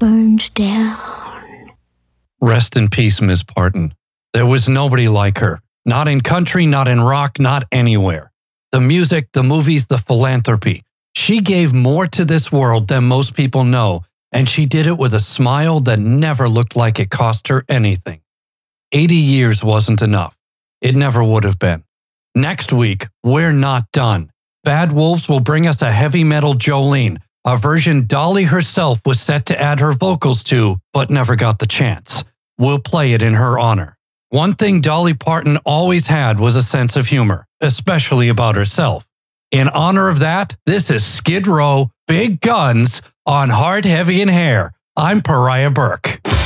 burned down. Rest in peace, Miss Parton. There was nobody like her. Not in country, not in rock, not anywhere. The music, the movies, the philanthropy. She gave more to this world than most people know, and she did it with a smile that never looked like it cost her anything. 80 years wasn't enough. It never would have been. Next week, we're not done. Bad Wolves will bring us a heavy metal Jolene, a version Dolly herself was set to add her vocals to, but never got the chance. We'll play it in her honor. One thing Dolly Parton always had was a sense of humor, especially about herself. In honor of that, this is Skid Row, Big Guns on Hard, Heavy, and Hair. I'm Pariah Burke.